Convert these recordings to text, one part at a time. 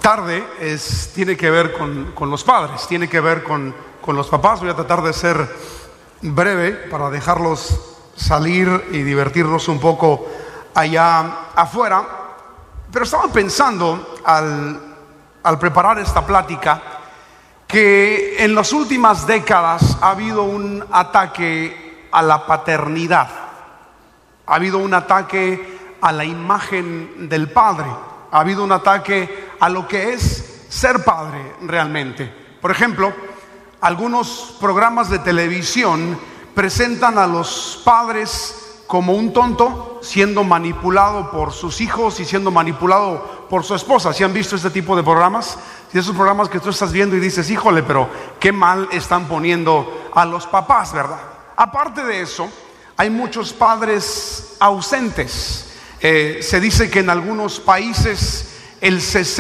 tarde tiene que ver con los padres, tiene que ver con los papás. Voy a tratar de ser breve para dejarlos salir y divertirnos un poco allá afuera. Pero estaba pensando al preparar esta plática que en las últimas décadas ha habido un ataque a la paternidad, ha habido un ataque a la imagen del padre, ha habido un ataque a lo que es ser padre realmente. Por ejemplo, algunos programas de televisión presentan a los padres como un tonto siendo manipulado por sus hijos y siendo manipulado por su esposa. ¿Sí han visto este tipo de programas? Y esos programas que tú estás viendo y dices, híjole, pero qué mal están poniendo a los papás, ¿verdad? Aparte de eso, hay muchos padres ausentes. Se dice que en algunos países el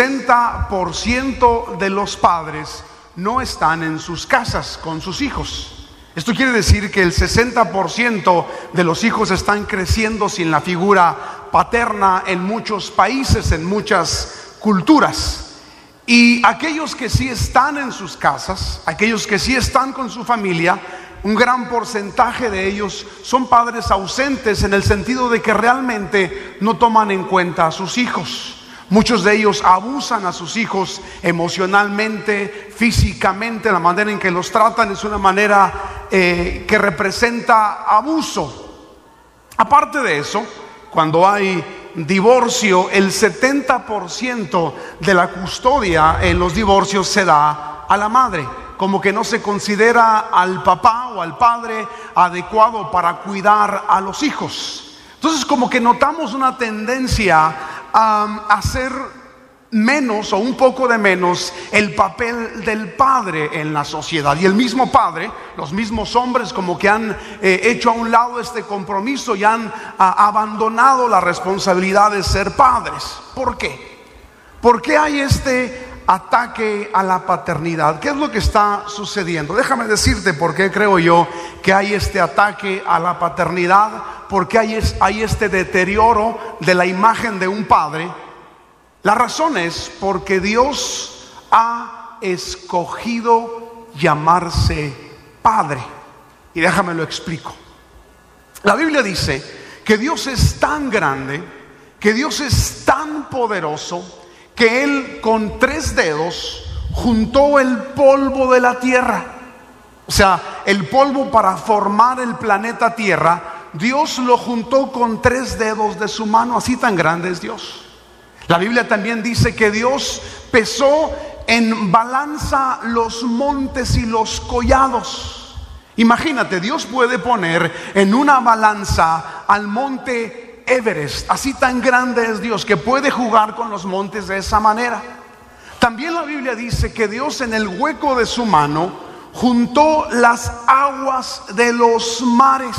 60% de los padres no están en sus casas con sus hijos. Esto quiere decir que el 60% de los hijos están creciendo sin la figura paterna en muchos países, en muchas culturas. Y aquellos que sí están en sus casas, aquellos que sí están con su familia, un gran porcentaje de ellos son padres ausentes, en el sentido de que realmente no toman en cuenta a sus hijos. Muchos de ellos abusan a sus hijos emocionalmente, físicamente. La manera en que los tratan es una manera que representa abuso. Aparte de eso, cuando hay divorcio, el 70% de la custodia en los divorcios se da a la madre. Como que no se considera al papá o al padre adecuado para cuidar a los hijos. Entonces, como que notamos una tendencia a hacer menos o un poco de menos el papel del padre en la sociedad. Y el mismo padre, los mismos hombres, como que han hecho a un lado este compromiso y han abandonado la responsabilidad de ser padres. ¿Por qué? ¿Por qué hay este ataque a la paternidad? ¿Qué es lo que está sucediendo? Déjame decirte por qué creo yo que hay este ataque a la paternidad, por qué hay este deterioro de la imagen de un padre. La razón es porque Dios ha escogido llamarse Padre. Y déjame lo explico. La Biblia dice que Dios es tan grande, que Dios es tan poderoso, que Él con 3 dedos juntó el polvo de la tierra. O sea, el polvo para formar el planeta Tierra, Dios lo juntó con 3 dedos de su mano. Así tan grande es Dios. La Biblia también dice que Dios pesó en balanza los montes y los collados. Imagínate, Dios puede poner en una balanza al monte Everest. Así tan grande es Dios, que puede jugar con los montes de esa manera. También la Biblia dice que Dios en el hueco de su mano juntó las aguas de los mares.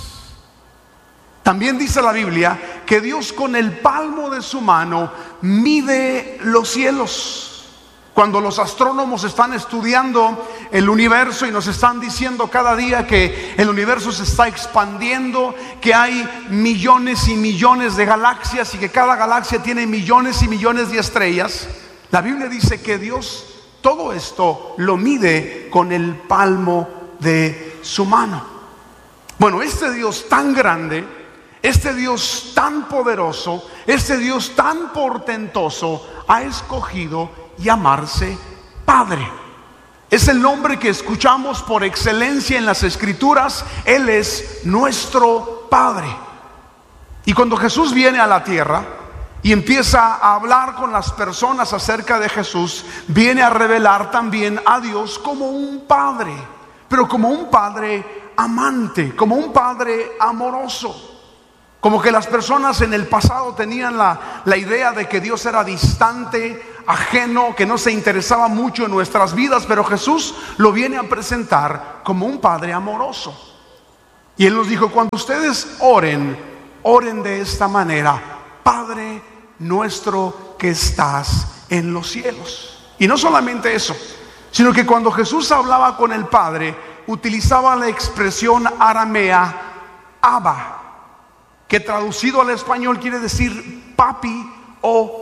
También dice la Biblia que Dios con el palmo de su mano mide los cielos. Cuando los astrónomos están estudiando el universo y nos están diciendo cada día que el universo se está expandiendo, que hay millones y millones de galaxias y que cada galaxia tiene millones y millones de estrellas, la Biblia dice que Dios todo esto lo mide con el palmo de su mano. Bueno, este Dios tan grande, este Dios tan poderoso, este Dios tan portentoso ha escogido llamarse Padre. Es el nombre que escuchamos por excelencia en las Escrituras. Él es nuestro Padre. Y cuando Jesús viene a la tierra y empieza a hablar con las personas acerca de Jesús, viene a revelar también a Dios como un Padre, pero como un Padre amante, como un Padre amoroso. Como que las personas en el pasado tenían la idea de que Dios era distante, ajeno, que no se interesaba mucho en nuestras vidas, pero Jesús lo viene a presentar como un Padre amoroso. Y Él nos dijo, cuando ustedes oren de esta manera: Padre nuestro que estás en los cielos. Y no solamente eso, sino que cuando Jesús hablaba con el Padre, utilizaba la expresión aramea Abba, que traducido al español quiere decir papi o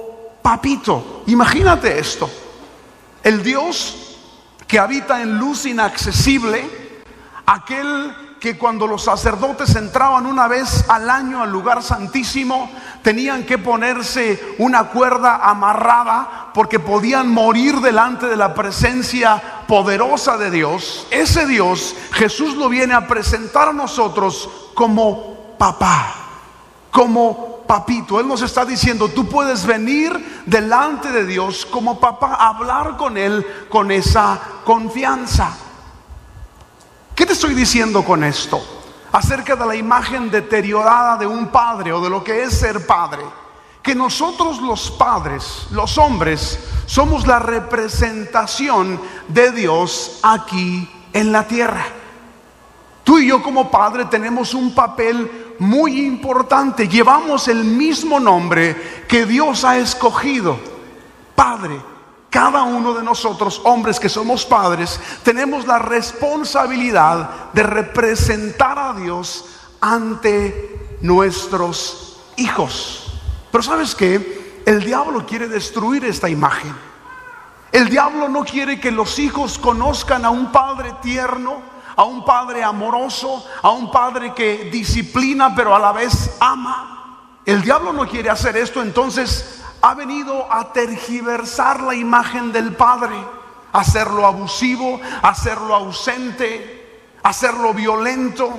papito. Imagínate esto: el Dios que habita en luz inaccesible, aquel que cuando los sacerdotes entraban una vez al año al lugar santísimo, tenían que ponerse una cuerda amarrada porque podían morir delante de la presencia poderosa de Dios. Ese Dios, Jesús lo viene a presentar a nosotros como papá, como papito. Él nos está diciendo: tú puedes venir delante de Dios como papá, hablar con Él con esa confianza. ¿Qué te estoy diciendo con esto? Acerca de la imagen deteriorada de un padre, o de lo que es ser padre. Que nosotros los padres, los hombres, somos la representación de Dios aquí en la tierra. Tú y yo como padre tenemos un papel muy importante. Llevamos el mismo nombre que Dios ha escogido: Padre. Cada uno de nosotros, hombres que somos padres, tenemos la responsabilidad de representar a Dios ante nuestros hijos. Pero ¿sabes qué? El diablo quiere destruir esta imagen. El diablo no quiere que los hijos conozcan a un padre tierno, a un padre amoroso, a un padre que disciplina pero a la vez ama. El diablo no quiere hacer esto. Entonces ha venido a tergiversar la imagen del padre, hacerlo abusivo, hacerlo ausente, hacerlo violento,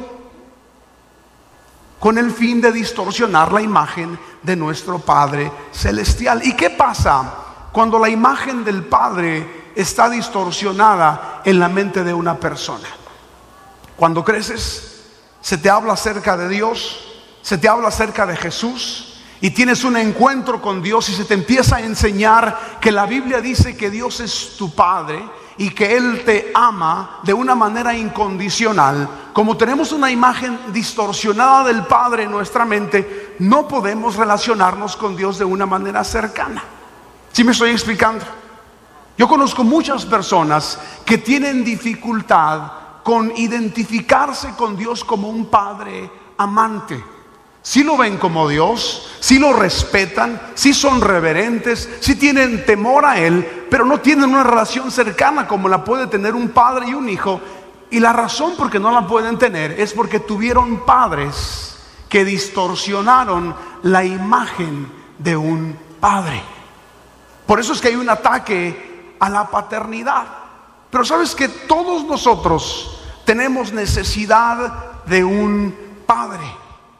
con el fin de distorsionar la imagen de nuestro Padre celestial. ¿Y qué pasa cuando la imagen del Padre está distorsionada en la mente de una persona? Cuando creces, se te habla acerca de Dios, se te habla acerca de Jesús, y tienes un encuentro con Dios y se te empieza a enseñar que la Biblia dice que Dios es tu Padre y que Él te ama de una manera incondicional. Como tenemos una imagen distorsionada del Padre en nuestra mente, no podemos relacionarnos con Dios de una manera cercana. ¿Sí me estoy explicando? Yo conozco muchas personas que tienen dificultad con identificarse con Dios como un Padre amante. Sí lo ven como Dios, sí lo respetan, sí son reverentes, sí tienen temor a Él, pero no tienen una relación cercana como la puede tener un padre y un hijo. Y la razón por que no la pueden tener es porque tuvieron padres que distorsionaron la imagen de un padre. Por eso es que hay un ataque a la paternidad. Pero sabes que todos nosotros tenemos necesidad de un padre.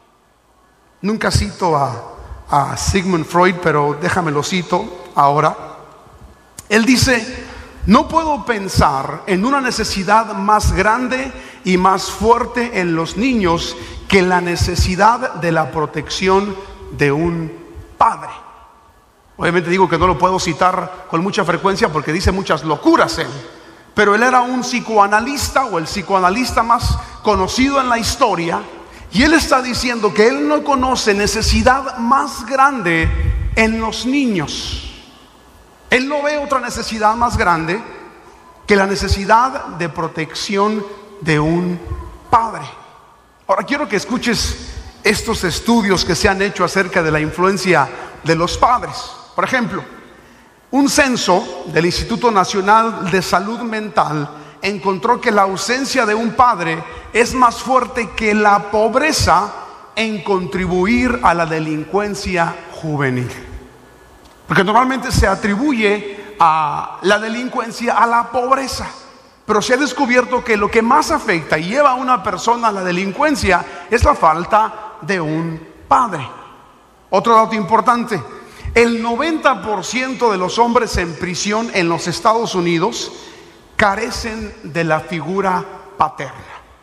Nunca cito a Sigmund Freud, pero déjame lo cito ahora. Él dice: no puedo pensar en una necesidad más grande y más fuerte en los niños que la necesidad de la protección de un padre. Obviamente digo que no lo puedo citar con mucha frecuencia porque dice muchas locuras él, pero él era un psicoanalista, o el psicoanalista más conocido en la historia. Y él está diciendo que él no conoce necesidad más grande en los niños. Él no ve otra necesidad más grande que la necesidad de protección de un padre. Ahora quiero que escuches estos estudios que se han hecho acerca de la influencia de los padres. Por ejemplo, un censo del Instituto Nacional de Salud Mental encontró que la ausencia de un padre es más fuerte que la pobreza en contribuir a la delincuencia juvenil. Porque normalmente se atribuye a la delincuencia a la pobreza, pero se ha descubierto que lo que más afecta y lleva a una persona a la delincuencia es la falta de un padre. Otro dato importante: el 90% de los hombres en prisión en los Estados Unidos carecen de la figura paterna.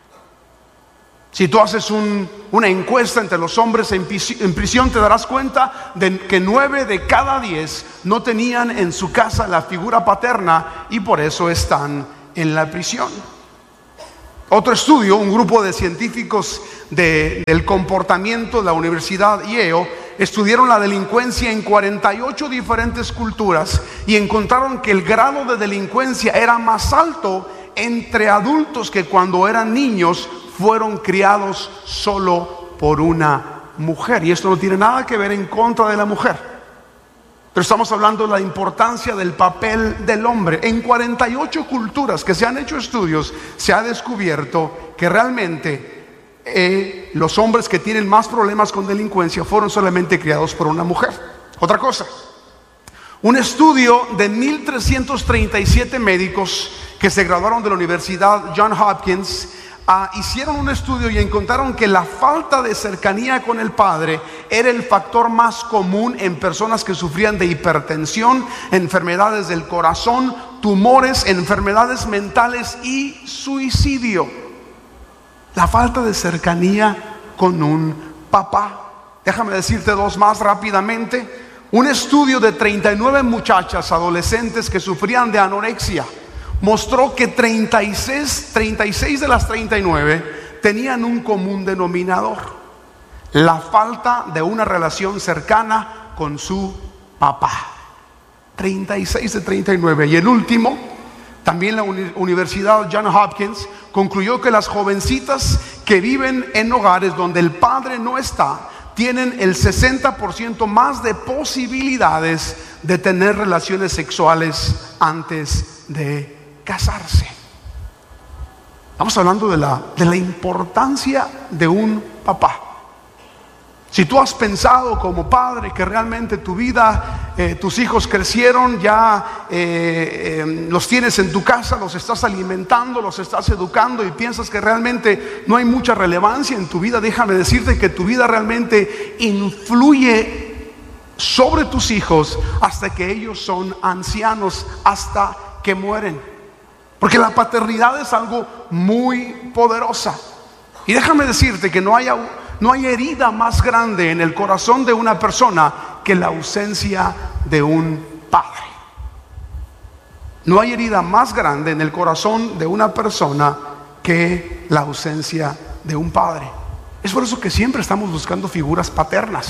Si tú haces una encuesta entre los hombres en prisión, te darás cuenta de que 9 de cada 10 no tenían en su casa la figura paterna y por eso están en la prisión. Otro estudio, un grupo de científicos del comportamiento de la Universidad Yale estudiaron la delincuencia en 48 diferentes culturas y encontraron que el grado de delincuencia era más alto entre adultos que cuando eran niños fueron criados solo por una mujer. Y esto no tiene nada que ver en contra de la mujer. Pero estamos hablando de la importancia del papel del hombre. En 48 culturas que se han hecho estudios, se ha descubierto que realmente los hombres que tienen más problemas con delincuencia fueron solamente criados por una mujer. Otra cosa, un estudio de 1,337 médicos que se graduaron de la Universidad Johns Hopkins hicieron un estudio y encontraron que la falta de cercanía con el padre era el factor más común en personas que sufrían de hipertensión, enfermedades del corazón, tumores, enfermedades mentales y suicidio. La falta de cercanía con un papá. Déjame decirte dos más rápidamente. Un estudio de 39 muchachas adolescentes que sufrían de anorexia mostró que 36 de las 39 tenían un común denominador: la falta de una relación cercana con su papá. 36 de 39. Y el último, también la Universidad Johns Hopkins concluyó que las jovencitas que viven en hogares donde el padre no está tienen el 60% más de posibilidades de tener relaciones sexuales antes de casarse. Estamos hablando de la importancia de un papá. Si tú has pensado como padre que realmente tu vida, tus hijos crecieron, ya los tienes en tu casa, los estás alimentando, los estás educando y piensas que realmente no hay mucha relevancia en tu vida, déjame decirte que tu vida realmente influye sobre tus hijos hasta que ellos son ancianos, hasta que mueren. Porque la paternidad es algo muy poderosa. Y déjame decirte que no hay herida más grande en el corazón de una persona que la ausencia de un padre. No hay herida más grande en el corazón de una persona que la ausencia de un padre. Es por eso que siempre estamos buscando figuras paternas.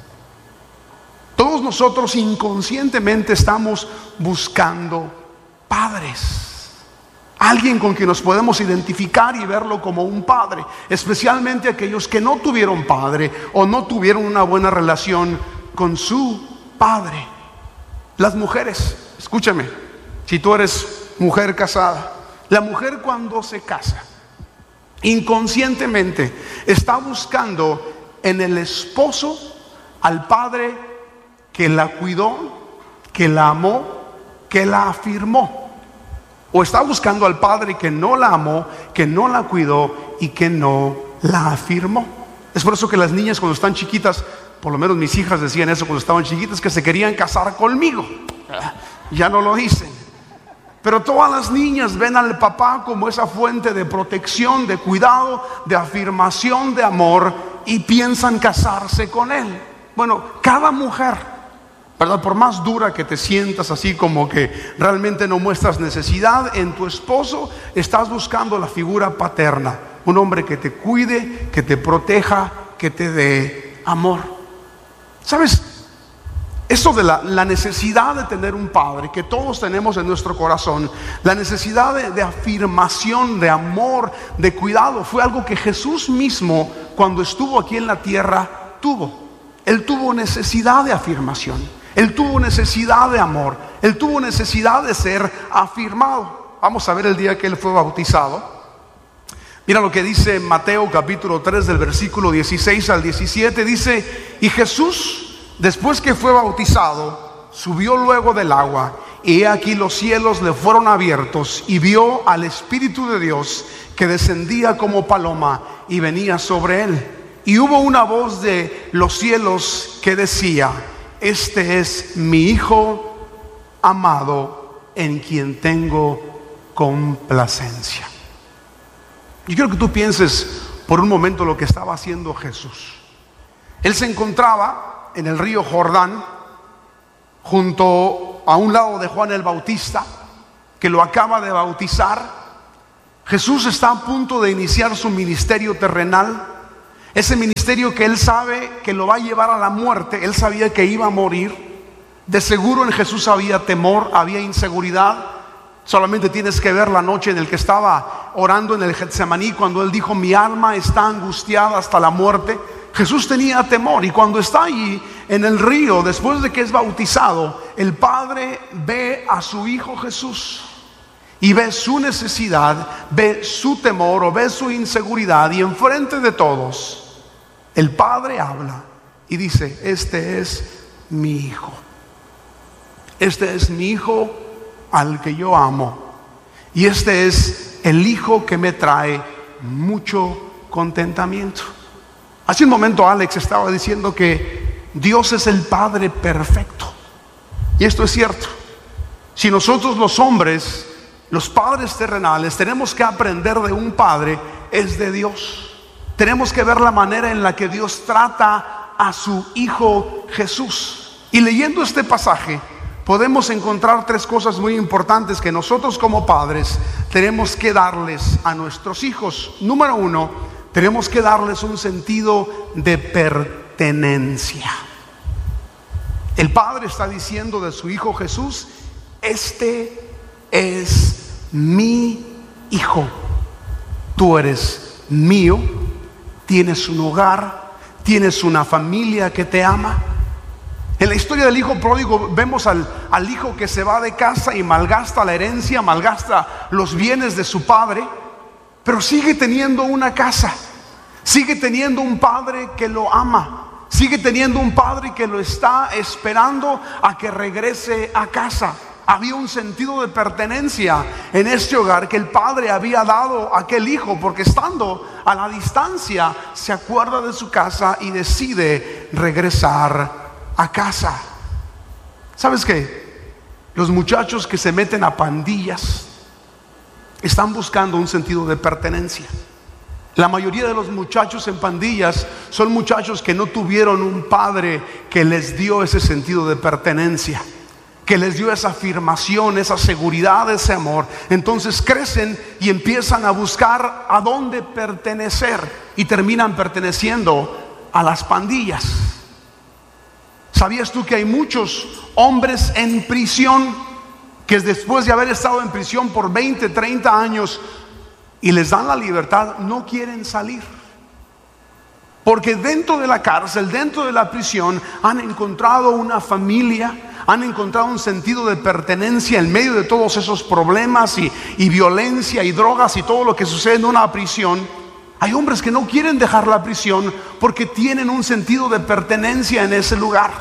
Todos nosotros inconscientemente estamos buscando padres. Alguien con quien nos podemos identificar y verlo como un padre, especialmente aquellos que no tuvieron padre o no tuvieron una buena relación con su padre. Las mujeres, escúchame, si tú eres mujer casada, la mujer cuando se casa, inconscientemente está buscando en el esposo al padre que la cuidó, que la amó, que la afirmó. O está buscando al padre que no la amó, que no la cuidó y que no la afirmó. Es por eso que las niñas cuando están chiquitas, por lo menos mis hijas decían eso cuando estaban chiquitas, que se querían casar conmigo. Ya no lo dicen. Pero todas las niñas ven al papá como esa fuente de protección, de cuidado, de afirmación, de amor, y piensan casarse con él. Bueno, cada mujer, ¿verdad? Por más dura que te sientas, así como que realmente no muestras necesidad en tu esposo, estás buscando la figura paterna, un hombre que te cuide, que te proteja, que te dé amor. ¿Sabes? Eso de la necesidad de tener un padre que todos tenemos en nuestro corazón, la necesidad de afirmación, de amor, de cuidado, fue algo que Jesús mismo, cuando estuvo aquí en la tierra, tuvo. Él tuvo necesidad de afirmación. Él tuvo necesidad de amor. Él tuvo necesidad de ser afirmado. Vamos a ver el día que él fue bautizado. Mira lo que dice Mateo capítulo 3 del versículo 16 al 17. Dice: y Jesús, después que fue bautizado, subió luego del agua, y he aquí los cielos le fueron abiertos, y vio al Espíritu de Dios que descendía como paloma y venía sobre él. Y hubo una voz de los cielos que decía: este es mi Hijo amado, en quien tengo complacencia. Yo quiero que tú pienses por un momento lo que estaba haciendo Jesús. Él se encontraba en el río Jordán, junto a un lado de Juan el Bautista, que lo acaba de bautizar. Jesús está a punto de iniciar su ministerio terrenal. Ese ministerio que él sabe que lo va a llevar a la muerte. Él sabía que iba a morir. De seguro en Jesús había temor, había inseguridad. Solamente tienes que ver la noche en la que estaba orando en el Getsemaní, cuando él dijo: mi alma está angustiada hasta la muerte. Jesús tenía temor, y cuando está allí en el río, después de que es bautizado, el Padre ve a su Hijo Jesús y ve su necesidad, ve su temor o ve su inseguridad, y enfrente de todos el Padre habla y dice: este es mi Hijo, este es mi Hijo al que yo amo, y este es el Hijo que me trae mucho contentamiento. Hace un momento Alex estaba diciendo que Dios es el Padre perfecto, y esto es cierto. Si nosotros los hombres, los padres terrenales, tenemos que aprender de un padre, es de Dios. Tenemos que ver la manera en la que Dios trata a su Hijo Jesús. Y leyendo este pasaje podemos encontrar tres cosas muy importantes que nosotros como padres tenemos que darles a nuestros hijos. Número uno, tenemos que darles un sentido de pertenencia. El Padre está diciendo de su Hijo Jesús: este es mi Hijo, tú eres mío, tienes un hogar, tienes una familia que te ama. En la historia del hijo pródigo vemos al hijo que se va de casa y malgasta la herencia, malgasta los bienes de su padre, pero sigue teniendo una casa, sigue teniendo un padre que lo ama, sigue teniendo un padre que lo está esperando a que regrese a casa. Había un sentido de pertenencia en este hogar que el padre había dado a aquel hijo, porque estando a la distancia se acuerda de su casa y decide regresar a casa. ¿Sabes qué? Los muchachos que se meten a pandillas están buscando un sentido de pertenencia. La mayoría de los muchachos en pandillas son muchachos que no tuvieron un padre que les dio ese sentido de pertenencia, que les dio esa afirmación, esa seguridad, ese amor. Entonces crecen y empiezan a buscar a dónde pertenecer, y terminan perteneciendo a las pandillas. ¿Sabías tú que hay muchos hombres en prisión que después de haber estado en prisión por 20, 30 años y les dan la libertad, no quieren salir? Porque dentro de la cárcel, dentro de la prisión, han encontrado una familia, han encontrado un sentido de pertenencia en medio de todos esos problemas y violencia y drogas y todo lo que sucede en una prisión. Hay hombres que no quieren dejar la prisión porque tienen un sentido de pertenencia en ese lugar.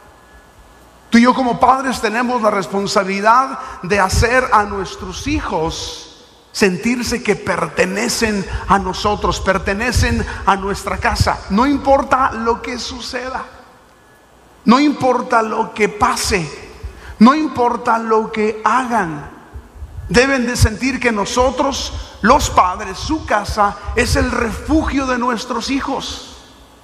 Tú y yo como padres tenemos la responsabilidad de hacer a nuestros hijos sentirse que pertenecen a nosotros, pertenecen a nuestra casa. No importa lo que suceda, no importa lo que pase, no importa lo que hagan, deben de sentir que nosotros, los padres, su casa es el refugio de nuestros hijos.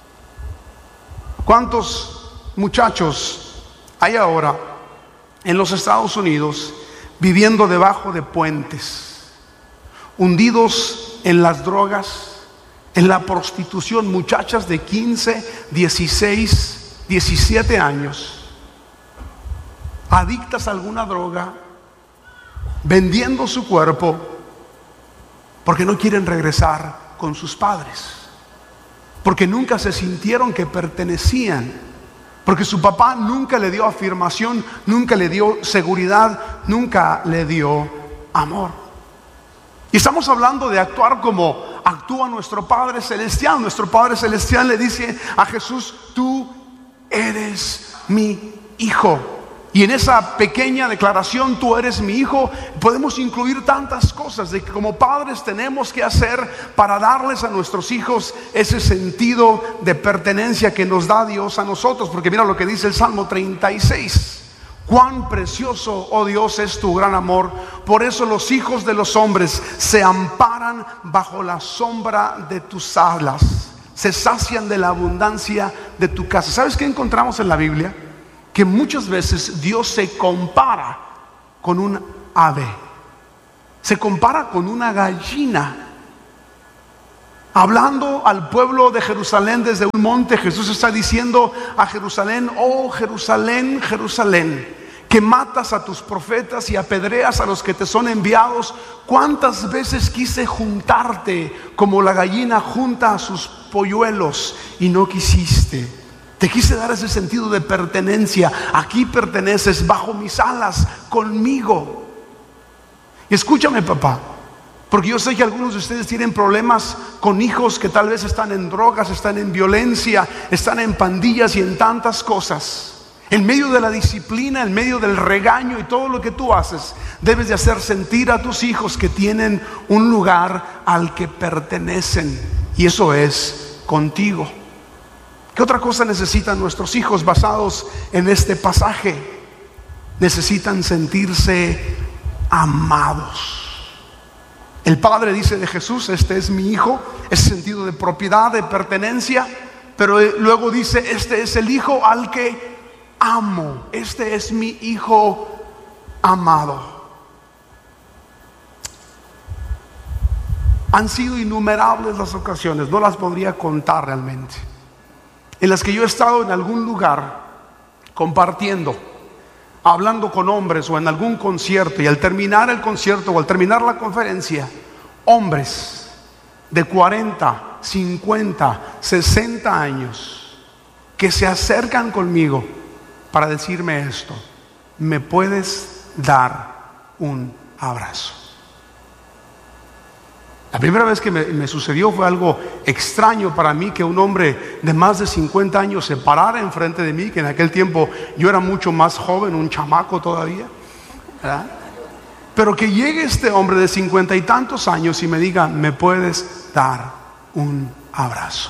¿Cuántos muchachos hay ahora en los Estados Unidos viviendo debajo de puentes, hundidos en las drogas, en la prostitución? Muchachas de 15, 16, 17 años, adictas a alguna droga, vendiendo su cuerpo porque no quieren regresar con sus padres, porque nunca se sintieron que pertenecían, porque su papá nunca le dio afirmación, nunca le dio seguridad, nunca le dio amor. Y estamos hablando de actuar como actúa nuestro Padre Celestial. Nuestro Padre Celestial le dice a Jesús: tú eres mi Hijo. Y en esa pequeña declaración, tú eres mi Hijo, podemos incluir tantas cosas de que como padres tenemos que hacer para darles a nuestros hijos ese sentido de pertenencia que nos da Dios a nosotros. Porque mira lo que dice el Salmo 36: cuán precioso, oh Dios, es tu gran amor, por eso los hijos de los hombres se amparan bajo la sombra de tus alas, se sacian de la abundancia de tu casa. ¿Sabes qué encontramos en la Biblia? Que muchas veces Dios se compara con un ave, se compara con una gallina. Hablando al pueblo de Jerusalén desde un monte, Jesús está diciendo a Jerusalén: oh Jerusalén, Jerusalén, que matas a tus profetas y apedreas a los que te son enviados. ¿Cuántas veces quise juntarte como la gallina junta a sus polluelos y no quisiste? Te quise dar ese sentido de pertenencia. Aquí perteneces, bajo mis alas, conmigo. Y escúchame, papá, porque yo sé que algunos de ustedes tienen problemas con hijos que tal vez están en drogas, están en violencia, están en pandillas y en tantas cosas. En medio de la disciplina, en medio del regaño y todo lo que tú haces, debes de hacer sentir a tus hijos que tienen un lugar al que pertenecen, y eso es contigo. ¿Qué otra cosa necesitan nuestros hijos basados en este pasaje? Necesitan sentirse amados. El Padre dice de Jesús: este es mi Hijo, ese sentido de propiedad, de pertenencia. Pero luego dice: este es el Hijo al que amo, este es mi Hijo amado. Han sido innumerables las ocasiones, no las podría contar realmente, en las que yo he estado en algún lugar compartiendo, hablando con hombres o en algún concierto, y al terminar el concierto o al terminar la conferencia, hombres de 40, 50, 60 años que se acercan conmigo para decirme esto: ¿me puedes dar un abrazo? La primera vez que me sucedió fue algo extraño para mí, que un hombre de más de 50 años se parara enfrente de mí, que en aquel tiempo yo era mucho más joven, un chamaco todavía, ¿verdad? Pero que llegue este hombre de 50 y tantos años y me diga: ¿me puedes dar un abrazo?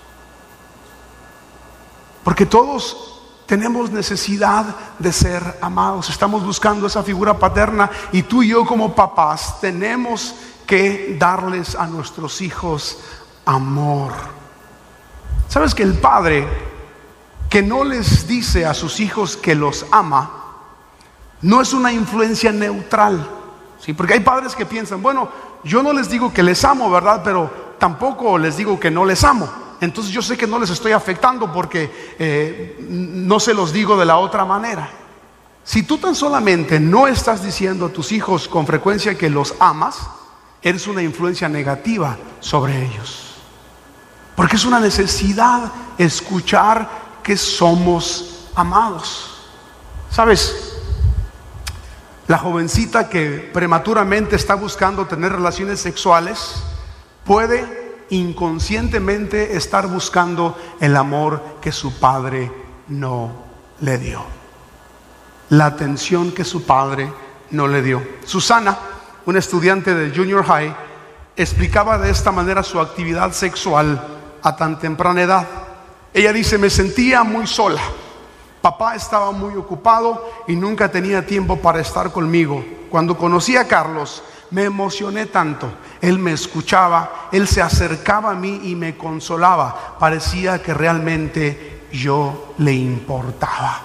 Porque todos tenemos necesidad de ser amados. Estamos buscando esa figura paterna, y tú y yo como papás tenemos que darles a nuestros hijos amor. ¿Sabes que el padre que no les dice a sus hijos que los ama no es una influencia neutral? ¿Sí? Porque hay padres que piensan: bueno, yo no les digo que les amo, ¿verdad? Pero tampoco les digo que no les amo. Entonces yo sé que no les estoy afectando porque no se los digo de la otra manera. Si tú tan solamente no estás diciendo a tus hijos con frecuencia que los amas, eres una influencia negativa sobre ellos. Porque es una necesidad escuchar que somos amados. ¿Sabes? La jovencita que prematuramente está buscando tener relaciones sexuales puede inconscientemente estar buscando el amor que su padre no le dio, la atención que su padre no le dio. Susana, una estudiante de Junior High, explicaba de esta manera su actividad sexual a tan temprana edad. Ella dice: me sentía muy sola. Papá estaba muy ocupado y nunca tenía tiempo para estar conmigo. Cuando conocí a Carlos, me emocioné tanto. Él me escuchaba, él se acercaba a mí y me consolaba. Parecía que realmente yo le importaba.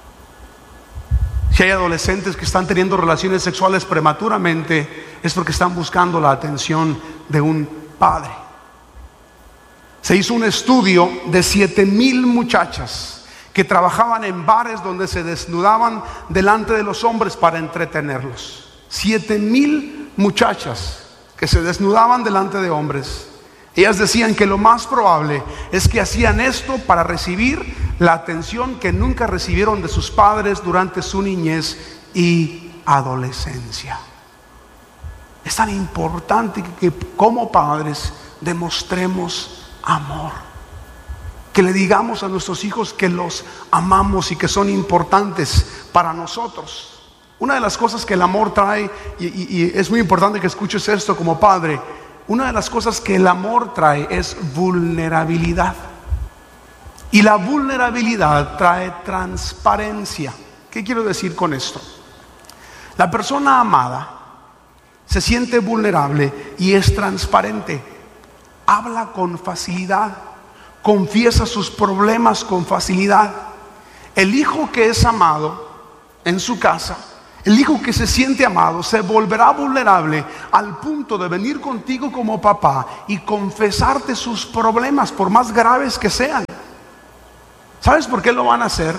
Si hay adolescentes que están teniendo relaciones sexuales prematuramente, es porque están buscando la atención de un padre. Se hizo un estudio de 7,000 muchachas que trabajaban en bares donde se desnudaban delante de los hombres para entretenerlos. 7,000 muchachas que se desnudaban delante de hombres. Ellas decían que lo más probable es que hacían esto para recibir la atención que nunca recibieron de sus padres durante su niñez y adolescencia. Es tan importante que como padres demostremos amor, que le digamos a nuestros hijos que los amamos y que son importantes para nosotros. Una de las cosas que el amor trae, y es muy importante que escuches esto como padre, una de las cosas que el amor trae es vulnerabilidad. Y la vulnerabilidad trae transparencia. ¿Qué quiero decir con esto? La persona amada se siente vulnerable y es transparente. Habla con facilidad, confiesa sus problemas con facilidad. El hijo que es amado en su casa, el hijo que se siente amado, se volverá vulnerable al punto de venir contigo como papá y confesarte sus problemas, por más graves que sean. ¿Sabes por qué lo van a hacer?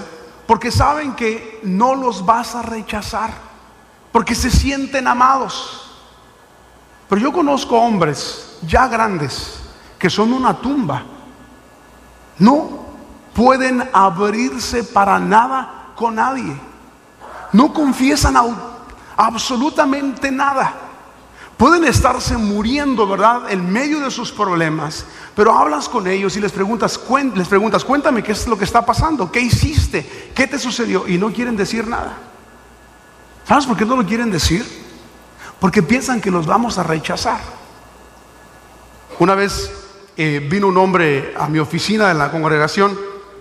porque saben que no los vas a rechazar, porque se sienten amados. Pero yo conozco hombres ya grandes que son una tumba. No pueden abrirse para nada con nadie. No confiesan absolutamente nada. Pueden estarse muriendo, ¿verdad?, en medio de sus problemas, pero hablas con ellos y les preguntas, cuéntame qué es lo que está pasando, qué hiciste, qué te sucedió, y no quieren decir nada. ¿Sabes por qué no lo quieren decir? Porque piensan que los vamos a rechazar. Una vez vino un hombre a mi oficina de la congregación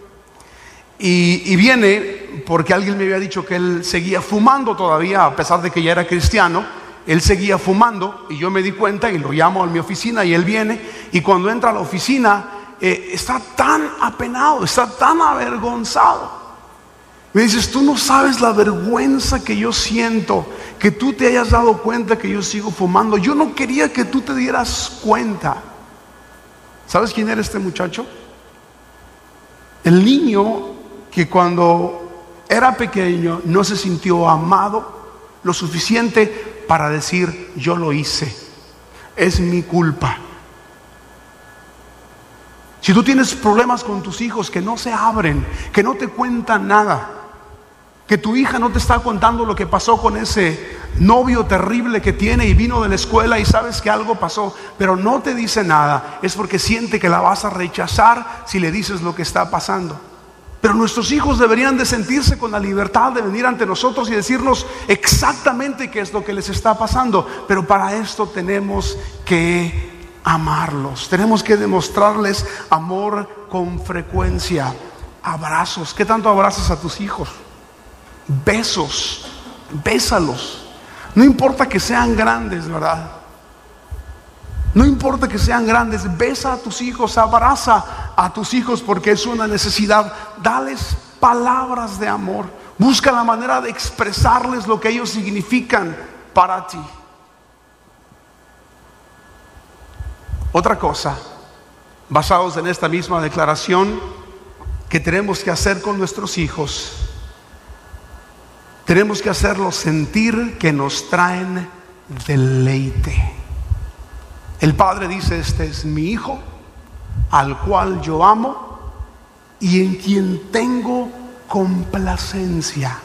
y viene porque alguien me había dicho que él seguía fumando todavía, a pesar de que ya era cristiano. Él seguía fumando y yo me di cuenta y lo llamo a mi oficina y él viene, y cuando entra a la oficina está tan apenado, está tan avergonzado. Me dices, tú no sabes la vergüenza que yo siento, que tú te hayas dado cuenta que yo sigo fumando. Yo no quería que tú te dieras cuenta. ¿Sabes quién era este muchacho? El niño que cuando era pequeño no se sintió amado lo suficiente para decir, yo lo hice, es mi culpa. Si tú tienes problemas con tus hijos que no se abren, que no te cuentan nada, que tu hija no te está contando lo que pasó con ese novio terrible que tiene y vino de la escuela y sabes que algo pasó, pero no te dice nada, es porque siente que la vas a rechazar si le dices lo que está pasando. Pero nuestros hijos deberían de sentirse con la libertad de venir ante nosotros y decirnos exactamente qué es lo que les está pasando. Pero para esto tenemos que amarlos, tenemos que demostrarles amor con frecuencia. Abrazos, ¿qué tanto abrazas a tus hijos? Besos, bésalos. No importa que sean grandes, ¿verdad? No importa que sean grandes, besa a tus hijos, abraza a tus hijos porque es una necesidad. Dales palabras de amor. Busca la manera de expresarles lo que ellos significan para ti. Otra cosa, basados en esta misma declaración que tenemos que hacer con nuestros hijos, tenemos que hacerlos sentir que nos traen deleite. El padre dice, este es mi hijo, al cual yo amo y en quien tengo complacencia.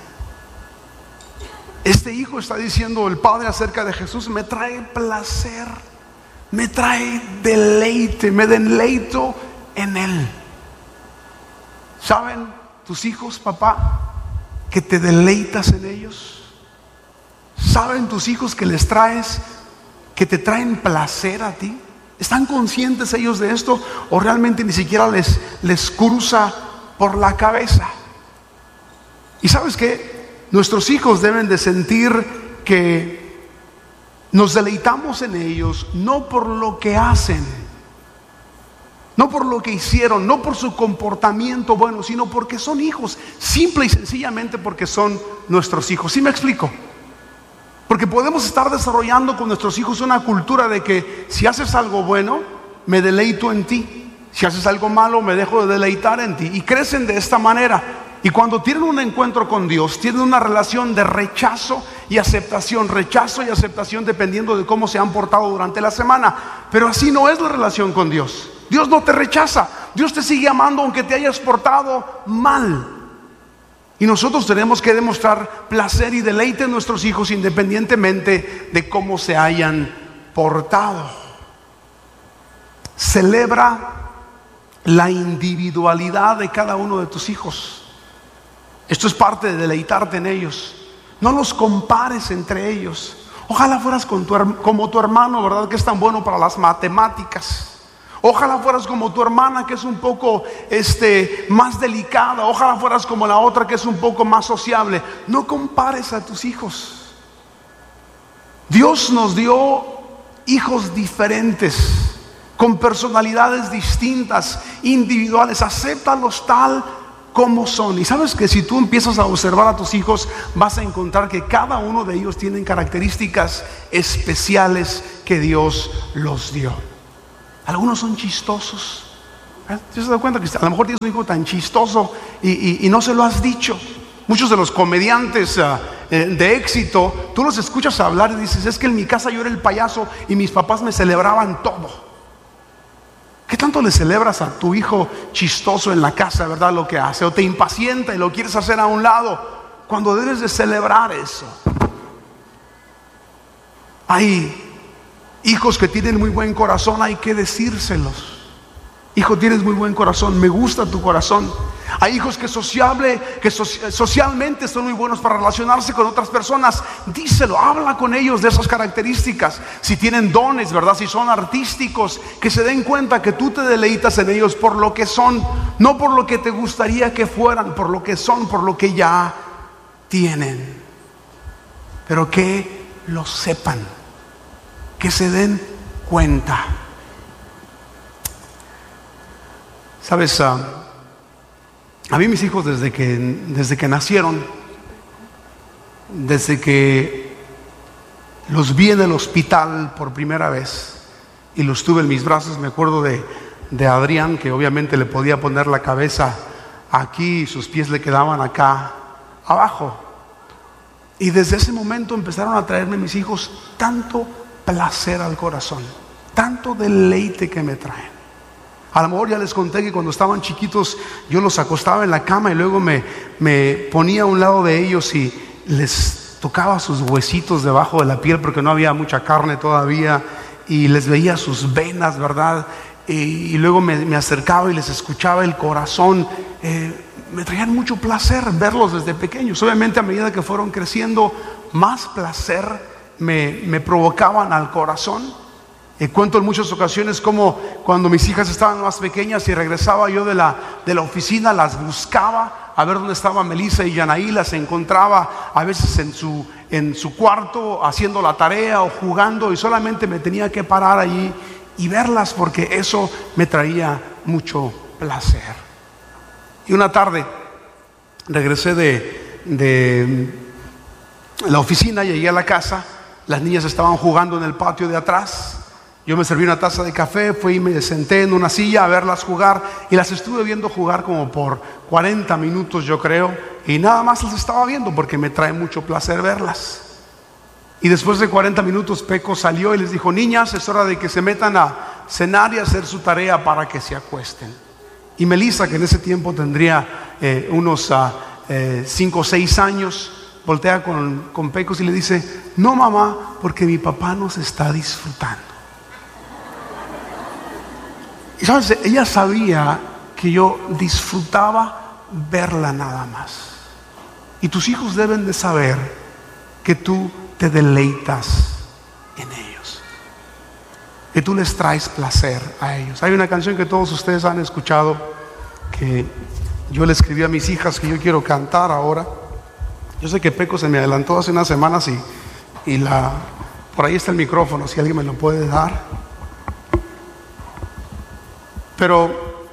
Este hijo, está diciendo el padre acerca de Jesús, me trae placer, me trae deleite, me deleito en él. ¿Saben tus hijos, papá, que te deleitas en ellos? ¿Saben tus hijos que les traes, que te traen placer a ti? ¿Están conscientes ellos de esto o realmente ni siquiera les cruza por la cabeza? Y sabes qué, nuestros hijos deben de sentir que nos deleitamos en ellos, no por lo que hacen, no por lo que hicieron, no por su comportamiento bueno, sino porque son hijos, simple y sencillamente porque son nuestros hijos. ¿Sí me explico? Porque podemos estar desarrollando con nuestros hijos una cultura de que si haces algo bueno, me deleito en ti. Si haces algo malo, me dejo de deleitar en ti. Y crecen de esta manera. Y cuando tienen un encuentro con Dios, tienen una relación de rechazo y aceptación dependiendo de cómo se han portado durante la semana. Pero así no es la relación con Dios. Dios no te rechaza. Dios te sigue amando aunque te hayas portado mal. Y nosotros tenemos que demostrar placer y deleite en nuestros hijos independientemente de cómo se hayan portado. Celebra la individualidad de cada uno de tus hijos. Esto es parte de deleitarte en ellos. No los compares entre ellos. Ojalá fueras como tu hermano, ¿verdad?, que es tan bueno para las matemáticas. Ojalá fueras como tu hermana, que es un poco más delicada. Ojalá fueras como la otra, que es un poco más sociable. No compares a tus hijos. Dios nos dio hijos diferentes, con personalidades distintas, individuales. Acéptalos tal como son. Y sabes que si tú empiezas a observar a tus hijos, vas a encontrar que cada uno de ellos tienen características especiales que Dios los dio. Algunos son chistosos. ¿Te has dado cuenta que a lo mejor tienes un hijo tan chistoso y no se lo has dicho? Muchos de los comediantes de éxito, tú los escuchas hablar y dices, es que en mi casa yo era el payaso y mis papás me celebraban todo. ¿Qué tanto le celebras a tu hijo chistoso en la casa, verdad, lo que hace? O te impacienta y lo quieres hacer a un lado, cuando debes de celebrar eso. Hay hijos que tienen muy buen corazón, hay que decírselos. Hijo, tienes muy buen corazón, me gusta tu corazón. Hay hijos que socialmente son muy buenos para relacionarse con otras personas. Díselo, habla con ellos de esas características. Si tienen dones, ¿verdad? Si son artísticos, que se den cuenta que tú te deleitas en ellos por lo que son, no por lo que te gustaría que fueran, por lo que son, por lo que ya tienen. Pero que lo sepan, que se den cuenta. Sabes, a mí mis hijos desde que nacieron, desde que los vi en el hospital por primera vez y los tuve en mis brazos, me acuerdo de Adrián, que obviamente le podía poner la cabeza aquí y sus pies le quedaban acá abajo. Y desde ese momento empezaron a traerme mis hijos tanto placer al corazón, tanto deleite que me traen. A lo mejor ya les conté que cuando estaban chiquitos yo los acostaba en la cama y luego me ponía a un lado de ellos y les tocaba sus huesitos debajo de la piel porque no había mucha carne todavía, y les veía sus venas, ¿verdad? Y luego me acercaba y les escuchaba el corazón. Me traían mucho placer verlos desde pequeños. Obviamente a medida que fueron creciendo, más placer me provocaban al corazón. Cuento en muchas ocasiones como cuando mis hijas estaban más pequeñas y regresaba yo de la oficina, las buscaba a ver dónde estaban Melissa y Yanaí. Las encontraba a veces en su cuarto haciendo la tarea o jugando, y solamente me tenía que parar allí y verlas porque eso me traía mucho placer. Y una tarde regresé de la oficina, llegué a la casa, las niñas estaban jugando en el patio de atrás. Yo me serví una taza de café, fui y me senté en una silla a verlas jugar, y las estuve viendo jugar como por 40 minutos, yo creo, y nada más las estaba viendo porque me trae mucho placer verlas. Y después de 40 minutos Peco salió y les dijo: niñas, es hora de que se metan a cenar y a hacer su tarea para que se acuesten. Y Melissa, que en ese tiempo tendría unos 5 o 6 años, voltea con Pecos y le dice: no, mamá, porque mi papá nos está disfrutando. Y sabes, ella sabía que yo disfrutaba verla nada más. Y tus hijos deben de saber que tú te deleitas en ellos, que tú les traes placer a ellos. Hay una canción que todos ustedes han escuchado, que yo le escribí a mis hijas, que yo quiero cantar ahora. Yo sé que Peco se me adelantó hace unas semanas y por ahí está el micrófono, si alguien me lo puede dar. Pero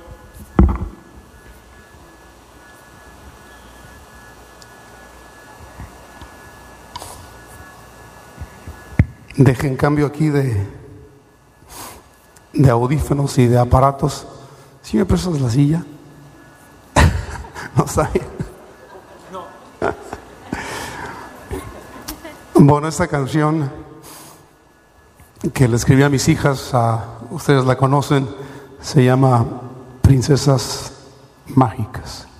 dejen cambio aquí de audífonos y de aparatos. ¿Sí me prestas la silla? No sabe. Bueno, esta canción que le escribí a mis hijas, ustedes la conocen, se llama Princesas Mágicas.